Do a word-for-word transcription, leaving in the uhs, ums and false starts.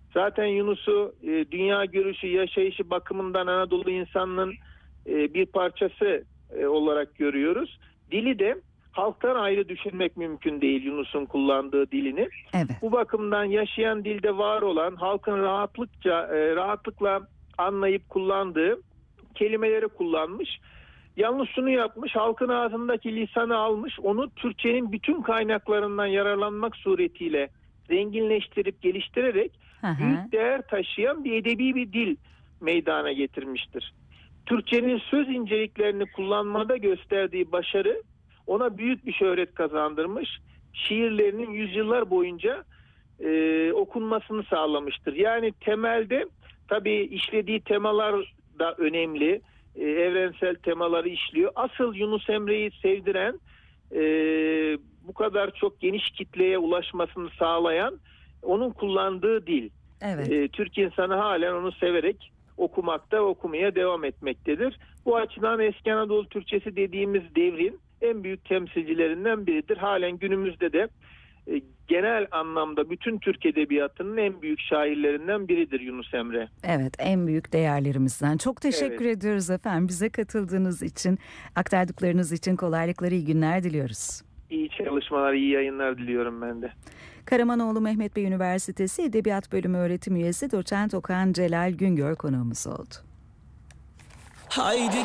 Zaten Yunus'u e, dünya görüşü, yaşayışı bakımından Anadolu insanının e, bir parçası e, olarak görüyoruz. Dili de halktan ayrı düşünmek mümkün değil Yunus'un kullandığı dilini. Evet. Bu bakımdan yaşayan dilde var olan, halkın rahatlıkça e, rahatlıkla anlayıp kullandığı kelimeleri kullanmış. Yalnız şunu yapmış, halkın ağzındaki lisanı almış, onu Türkçenin bütün kaynaklarından yararlanmak suretiyle zenginleştirip geliştirerek Hı hı. büyük değer taşıyan bir edebi bir dil meydana getirmiştir. Türkçenin söz inceliklerini kullanmada gösterdiği başarı ona büyük bir şöhret kazandırmış. Şiirlerinin yüzyıllar boyunca e, okunmasını sağlamıştır. Yani temelde tabii işlediği temalar da önemli. E, evrensel temaları işliyor. Asıl Yunus Emre'yi sevdiren, e, bu kadar çok geniş kitleye ulaşmasını sağlayan onun kullandığı dil. Evet. E, Türk insanı halen onu severek okumakta, okumaya devam etmektedir. Bu açıdan Eski Anadolu Türkçesi dediğimiz devrin en büyük temsilcilerinden biridir. Halen günümüzde de e, genel anlamda bütün Türk Edebiyatı'nın en büyük şairlerinden biridir Yunus Emre. Evet, en büyük değerlerimizden. Çok teşekkür Evet. ediyoruz efendim. Bize katıldığınız için, aktardıklarınız için kolaylıkları, iyi günler diliyoruz. İyi çalışmalar, iyi yayınlar diliyorum ben de. Karamanoğlu Mehmet Bey Üniversitesi Edebiyat Bölümü öğretim üyesi Doçent Okan Celal Güngör konuğumuz oldu. Haydi